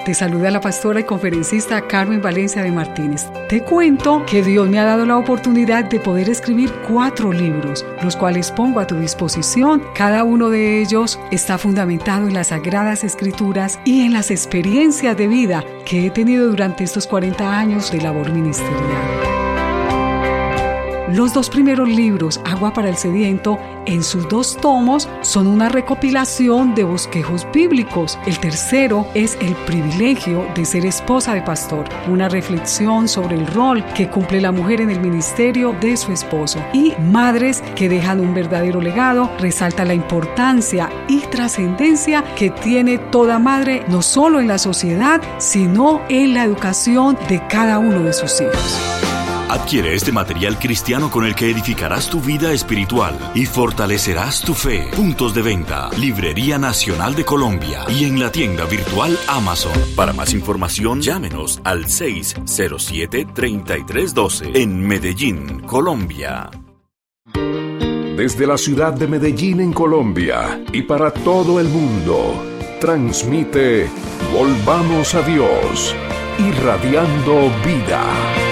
Te saluda la pastora y conferencista Carmen Valencia de Martínez. Te cuento que Dios me ha dado la oportunidad de poder escribir 4 libros, los cuales pongo a tu disposición. Cada uno de ellos está fundamentado en las Sagradas Escrituras y en las experiencias de vida que he tenido durante estos 40 años de labor ministerial. Los 2 primeros libros, Agua para el Sediento, en sus 2 tomos, son una recopilación de bosquejos bíblicos. El tercero es El privilegio de ser esposa de pastor, una reflexión sobre el rol que cumple la mujer en el ministerio de su esposo. Y Madres que dejan un verdadero legado, resalta la importancia y trascendencia que tiene toda madre, no solo en la sociedad, sino en la educación de cada uno de sus hijos. Adquiere este material cristiano con el que edificarás tu vida espiritual y fortalecerás tu fe. Puntos de venta: Librería Nacional de Colombia y en la tienda virtual Amazon. Para más información, llámenos al 607-3312 en Medellín, Colombia. Desde la ciudad de Medellín, en Colombia, y para todo el mundo, transmite Volvamos a Dios, irradiando vida.